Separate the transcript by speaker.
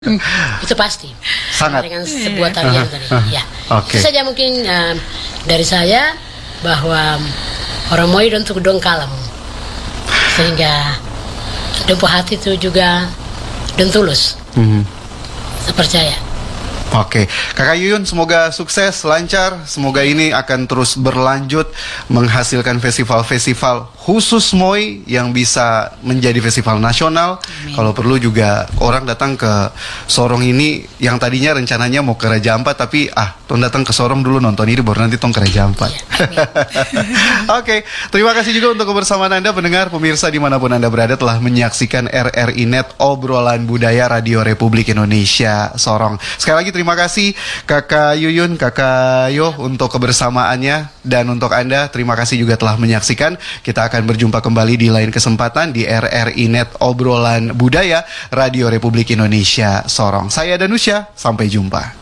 Speaker 1: Itu pasti.
Speaker 2: Sangat.
Speaker 1: Dengan sebuah tarian tadi. Ya.
Speaker 2: Oke.
Speaker 1: Itu saja mungkin dari saya bahwa orang Moi untuk dong kalem. Sehingga dempu hati itu juga dan tulus. Saya percaya.
Speaker 2: Oke, Kakak Yuyun semoga sukses, lancar. Semoga ini akan terus berlanjut menghasilkan festival-festival khusus Moi yang bisa menjadi festival nasional. Kalau perlu juga orang datang ke Sorong ini yang tadinya rencananya mau ke Raja Ampat, tapi tong datang ke Sorong dulu nonton ini baru nanti tong ke Raja Ampat. Oke, terima kasih juga untuk kebersamaan Anda pendengar pemirsa dimanapun Anda berada telah menyaksikan RRI Net Obrolan Budaya Radio Republik Indonesia Sorong. Sekali lagi terima kasih Kakak Yuyun, Kakak Yo untuk kebersamaannya, dan untuk Anda terima kasih juga telah menyaksikan. Kita akan berjumpa kembali di lain kesempatan di RRI Net Obrolan Budaya Radio Republik Indonesia Sorong. Saya Danusya, sampai jumpa.